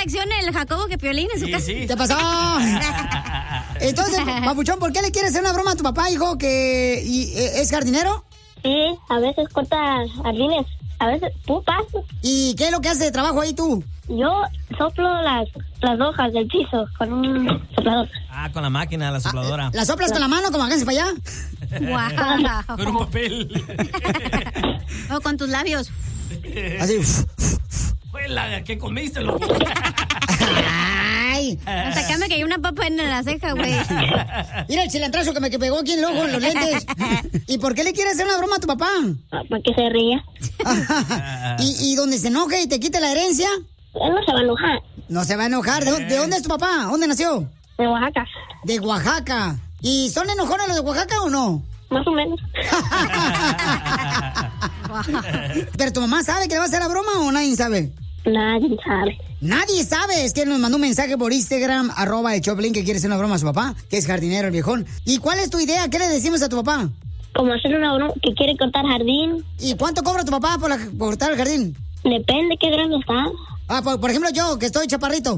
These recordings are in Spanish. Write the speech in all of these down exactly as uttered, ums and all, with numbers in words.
sección el Jacobo que Piolín en su Sí, casa. sí. ¿Qué pasó? Entonces, papuchón, ¿por qué le quieres hacer una broma a tu papá, hijo, que y, eh, es jardinero? Sí, a veces corta jardines, a veces pupas. ¿Y qué es lo que hace de trabajo ahí tú? Yo soplo las, las hojas del piso con un soplador. Ah, con la máquina, la sopladora. ¿La soplas con la mano como háganse para allá? Wow. Con un papel. O con tus labios. Así. Juela, ¿qué comiste, loco? Ay. Hasta acá me cayó una papa en la ceja, güey. Mira el cilantrazo que me que pegó aquí en el ojo, en los lentes. ¿Y por qué le quieres hacer una broma a tu papá? Para que se ría. ¿Y, y donde se enoje y te quite la herencia? Él no se va a enojar. No se va a enojar. ¿De, dó- de dónde es tu papá? ¿Dónde nació? De Oaxaca. De Oaxaca. ¿Y son enojones los de Oaxaca o no? Más o menos. ¿Pero tu mamá sabe que le va a hacer la broma o nadie sabe? Nadie sabe. Nadie sabe. Es que él nos mandó un mensaje por Instagram, arroba el Choplin, que quiere hacer una broma a su papá, que es jardinero el viejón. ¿Y cuál es tu idea? ¿Qué le decimos a tu papá? Como hacer una broma que quiere cortar jardín. ¿Y cuánto cobra tu papá por, la, por cortar el jardín? Depende qué grande está. Ah, por, por ejemplo yo, que estoy chaparrito.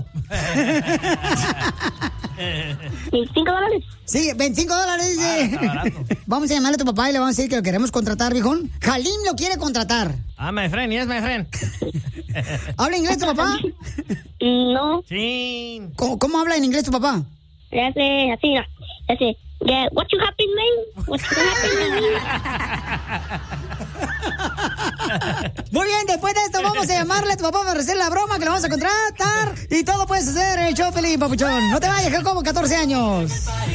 ¿veinticinco dólares? Sí, veinticinco dólares, dice. Ah, está barato. Vamos a llamarle a tu papá y le vamos a decir que lo queremos contratar, viejón. Halim lo quiere contratar. Ah, my friend, yes, my friend. ¿Habla inglés tu papá? No. Sí. ¿Cómo, cómo habla en inglés tu papá? Le hace así, no. Le hace, yeah, what you happy, man? What you happy, Muy bien, después de esto vamos a llamarle a tu papá para hacer la broma que lo vamos a contratar. Y todo puedes hacer en el show, Pelín, papuchón. No te vayas, Jacobo, catorce años.